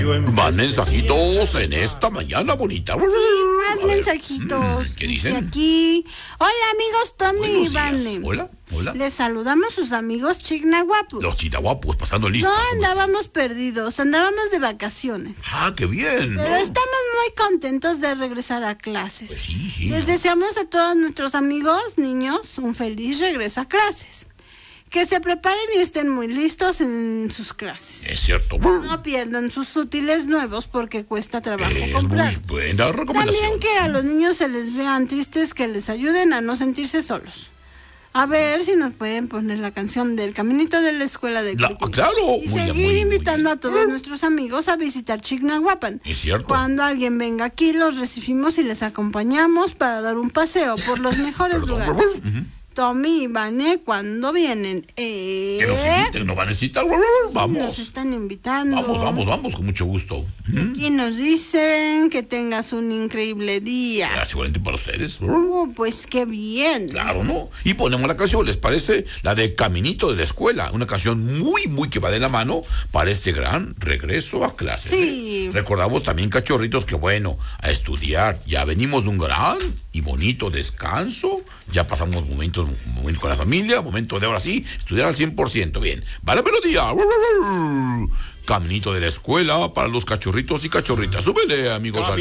Más mensajitos en esta mañana bonita. Más mensajitos. ¿Qué dicen? Dice aquí. Hola amigos Tommy y Vane. Hola. Les saludamos sus amigos Chignahuapos. Los chignahuapos pasando listos. No andábamos perdidos, andábamos de vacaciones. Ah, qué bien. Pero estamos muy contentos de regresar a clases. Pues sí. Les deseamos a todos nuestros amigos, niños, un feliz regreso a clases. Que se preparen y estén muy listos en sus clases. Es cierto. No pierdan sus útiles nuevos porque cuesta trabajo comprar. Muy buena recomendación. También que a los niños se les vean tristes, que les ayuden a no sentirse solos. A ver si nos pueden poner la canción del Caminito de la Escuela de Cuitín. Claro. Y seguir invitando a todos nuestros amigos a visitar Chignahuapan. Es cierto. Cuando alguien venga aquí, los recibimos y les acompañamos para dar un paseo por los mejores lugares. Tommy y Vane, cuando vienen? Que nos inviten, nos van a necesitar. Vamos. Nos están invitando. Vamos, con mucho gusto. Aquí nos dicen que tengas un increíble día. Gracias, igualmente para ustedes. Pues qué bien. Claro, ¿no? Y ponemos la canción, ¿les parece? La de Caminito de la Escuela. Una canción muy que va de la mano para este gran regreso a clases. Sí. Recordamos también, cachorritos, que bueno, a estudiar. Ya venimos de un gran y bonito descanso. Ya pasamos momentos con la familia. Momento de ahora sí, estudiar al 100%. Bien. Va la melodía. Caminito de la Escuela para los cachorritos y cachorritas. Súbele, amigos.